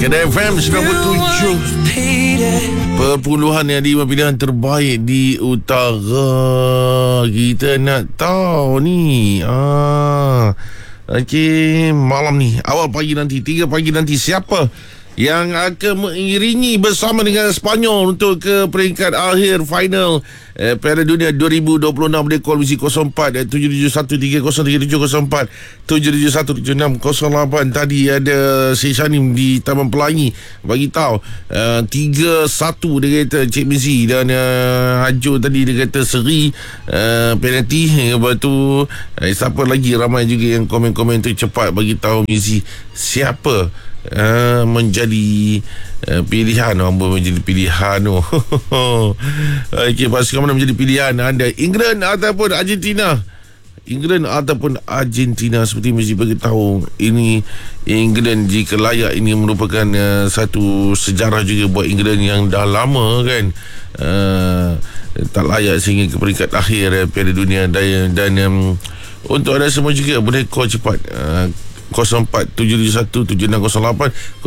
Kedai FM 97.5 pilihan terbaik di utara. Kita nak tahu ni okey, malam ni, awal pagi nanti, 3 pagi nanti, siapa yang akan mengiringi bersama dengan Sepanyol untuk ke peringkat akhir final Piala Dunia 2026 di Komisi 04 771303704 7717608. Tadi ada Syed Shanim di Taman Pelangi bagi tahu 3-1 dia kata Cik Mizi, dan Hajo tadi dia kata seri penalti. Lepas tu siapa lagi, ramai juga yang komen-komen tu cepat bagi tahu Mizi siapa menjadi pilihan. Menjadi pilihan okey, pasukan mana menjadi pilihan anda, England ataupun Argentina? England ataupun Argentina? Seperti mesti beritahu, ini England jika layak, ini merupakan satu sejarah juga buat England yang dah lama kan tak layak sehingga ke peringkat akhir Piala Dunia. Dan untuk anda semua juga boleh call cepat 04-771-7608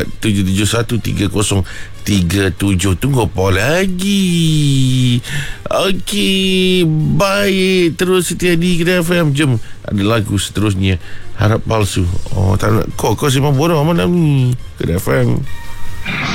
04-771-3037. Tunggu apa lagi? Okey, baik, terus setia di Kedai FM. Jom, ada lagu seterusnya, Harap Palsu. Tak nak kau sembang bodoh malam ni Kedai FM.